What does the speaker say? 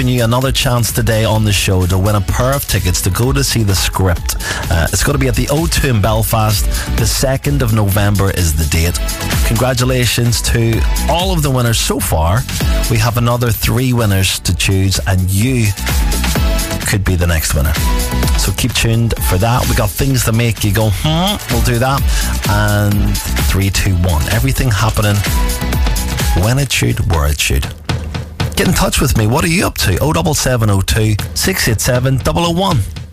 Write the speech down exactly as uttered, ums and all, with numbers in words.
giving you another chance today on the show to win a pair of tickets to go to see The Script. Uh, it's going to be at the O two in Belfast. The second of November is the date. Congratulations to all of the winners so far. We have another three winners to choose, and you could be the next winner. So keep tuned for that. We got things that make you go, hmm, we'll do that. And three, two, one. Everything happening when it should, where it should. Get in touch with me. What are you up to? oh seven seven oh two, six eight seven, double oh one.